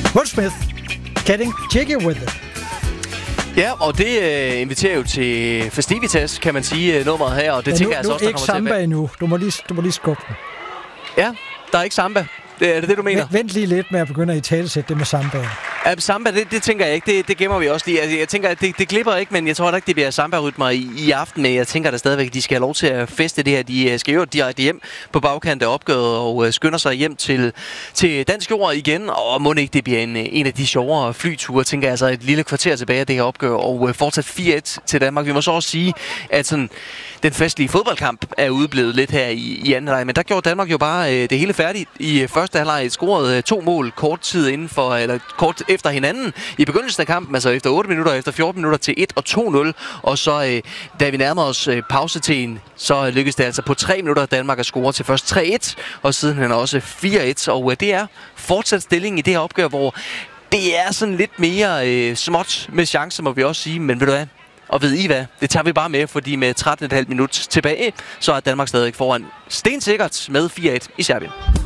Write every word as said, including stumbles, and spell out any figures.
Will Smith, Getting Jiggy With It. Ja, og det øh, inviterer jo til festivitas, kan man sige, nummeret her, og det ja, tænker nu, jeg altså nu også, der ikke kommer samba til at endnu. Du må lige, du må lige skubbe den. Ja, der er ikke samba. Det, er det det, du mener? Vent, vent lige lidt med at begynde at italesætte det med sambaen. Ja, samba, det, det tænker jeg ikke. Det, det gemmer vi også lige. Altså, jeg tænker, at det, det glipper ikke, men jeg tror ikke, det bliver samba-rytmer i, i aften. Men jeg tænker da stadigvæk, at de skal have lov til at feste det her. De skal jo direkte hjem på bagkant af opgøret og uh, skynder sig hjem til, til dansk jord igen. Og må ikke det bliver en, en af de sjovere flyture, tænker jeg altså et lille kvarter tilbage af det her opgør. Og uh, fortsat fire et til Danmark. Vi må så også sige, at sådan, den festlige fodboldkamp er udeblevet lidt her i, i anden halvleg. Men der gjorde Danmark jo bare uh, det hele færdigt i uh, første halvleg. Scorede uh, to mål kort tid inden for, eller kort efter hinanden i begyndelsen af kampen, altså efter otte minutter, efter fjorten minutter til et og to nul. Og så, øh, da vi nærmer os øh, pausetiden, så lykkedes det altså på tre minutter Danmark at score til først tre et, og sidenhen også fire et. Og øh, det er fortsat stilling i det her opgør, hvor det er sådan lidt mere øh, småt med chancer, må vi også sige. Men ved du hvad? Og ved I hvad? Det tager vi bare med, fordi med tretten komma fem minut tilbage, så er Danmark stadig foran stensikkert med fire et i Serbien.